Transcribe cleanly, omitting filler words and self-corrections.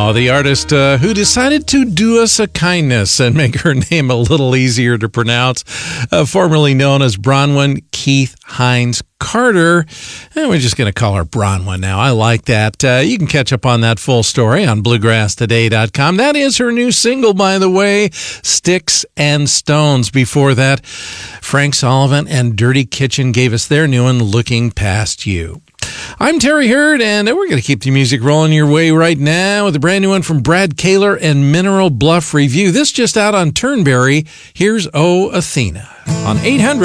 Oh, the artist who decided to do us a kindness and make her name a little easier to pronounce, formerly known as Bronwyn Keith Hines Carter. And we're just going to call her Bronwyn now. I like that. You can catch up on that full story on bluegrasstoday.com. That is her new single, by the way, Sticks and Stones. Before that, Frank Sullivan and Dirty Kitchen gave us their new one, Looking Past You. I'm Terry Hurd, and we're going to keep the music rolling your way right now with a brand new one from Brad Kaler and Mineral Bluff Review. This just out on Turnberry. Here's Oh Athena on 800.